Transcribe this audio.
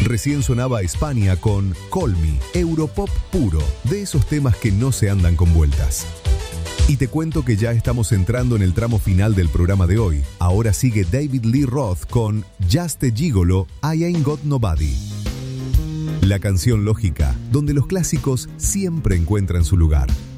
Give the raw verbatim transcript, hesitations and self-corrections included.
Recién sonaba España con Call Me, Europop puro, de esos temas que no se andan con vueltas. Y te cuento que ya estamos entrando en el tramo final del programa de hoy. Ahora sigue David Lee Roth con Just a Gigolo, I Ain't Got Nobody. La canción lógica, donde los clásicos siempre encuentran su lugar.